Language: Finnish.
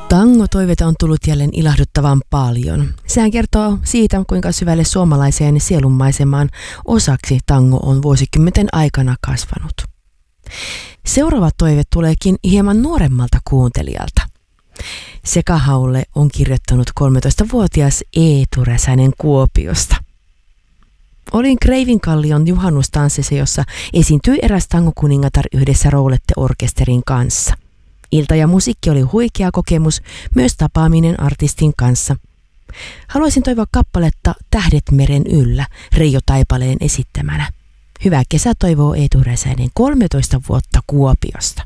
Tango-toiveita on tullut jälleen ilahduttavan paljon. Sehän kertoo siitä, kuinka syvälle suomalaiseen sielunmaisemaan osaksi tango on vuosikymmenten aikana kasvanut. Seuraava toive tuleekin hieman nuoremmalta kuuntelijalta. Sekahaulle on kirjoittanut 13-vuotias Eetu Räsänen Kuopiosta. Olin Kreivinkallion juhannustanssissa, jossa esiintyi eräs tangokuningatar yhdessä Roulette-orkesterin kanssa. Ilta ja musiikki oli huikea kokemus, myös tapaaminen artistin kanssa. Haluaisin toivoa kappaletta Tähdet meren yllä Reijo Taipaleen esittämänä. Hyvää kesää toivoo Eetu Räsänen 13 vuotta Kuopiosta.